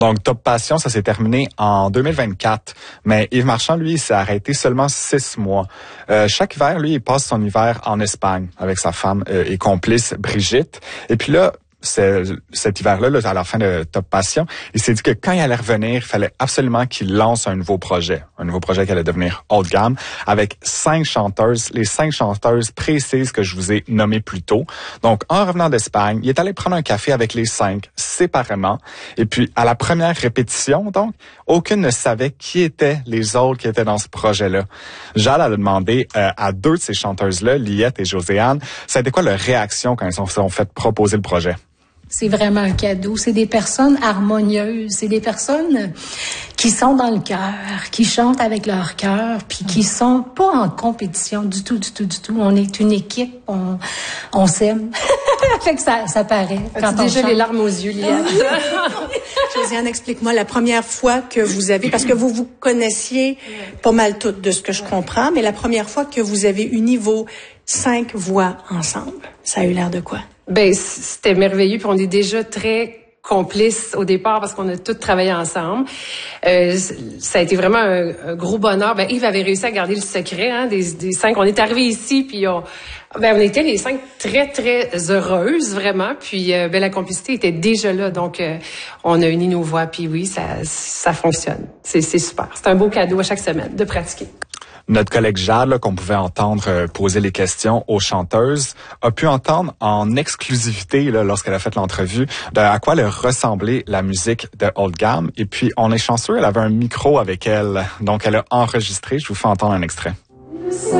Donc, Top Passion, ça s'est terminé en 2024. Mais Yves Marchand, lui, il s'est arrêté seulement 6 mois. Chaque hiver, lui, il passe son hiver en Espagne avec sa femme et complice Brigitte. Et puis là, cet hiver-là, là, à la fin de Top Passion, il s'est dit que quand il allait revenir, il fallait absolument qu'il lance un nouveau projet qui allait devenir haut de gamme, avec 5 chanteuses, les 5 chanteuses précises que je vous ai nommées plus tôt. Donc, en revenant d'Espagne, il est allé prendre un café avec les 5 séparément. Et puis, à la première répétition, donc, aucune ne savait qui étaient les autres qui étaient dans ce projet-là. Jade a demandé à 2 de ces chanteuses-là, Liette et Joséanne, ça a été quoi leur réaction quand elles se sont fait proposer le projet? C'est vraiment un cadeau. C'est des personnes harmonieuses. C'est des personnes qui sont dans le cœur, qui chantent avec leur cœur, puis qui sont pas en compétition du tout. On est une équipe, on s'aime. Fait que ça paraît. Quand on déjà chante. Les larmes aux yeux, Liane. Josiane, explique-moi la première fois que vous avez, parce que vous connaissiez pas mal toutes de ce que je comprends, mais la première fois que vous avez uni vos 5 voix ensemble, ça a eu l'air de quoi? Ben, c'était merveilleux, puis on est déjà très complices au départ parce qu'on a tous travaillé ensemble. Ça a été vraiment un gros bonheur. Ben, Yves avait réussi à garder le secret des 5. On est arrivés ici, puis on était les 5 très, très heureuses, vraiment. Puis la complicité était déjà là, donc on a uni nos voix, puis oui, ça fonctionne. C'est super. C'est un beau cadeau à chaque semaine de pratiquer. Notre collègue Jade, là, qu'on pouvait entendre poser les questions aux chanteuses, a pu entendre en exclusivité, là, lorsqu'elle a fait l'entrevue, à quoi leur ressemblait la musique de Haute Gamme. Et puis, on est chanceux, elle avait un micro avec elle. Donc, elle a enregistré. Je vous fais entendre un extrait.